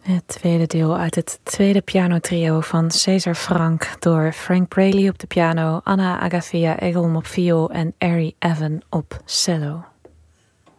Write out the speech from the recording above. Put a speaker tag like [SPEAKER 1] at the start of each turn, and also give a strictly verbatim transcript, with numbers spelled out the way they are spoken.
[SPEAKER 1] Het tweede deel uit het tweede pianotrio van César Franck door Frank Braley op de piano, Anna Agafea Egholm op viool en Ari Evan op cello.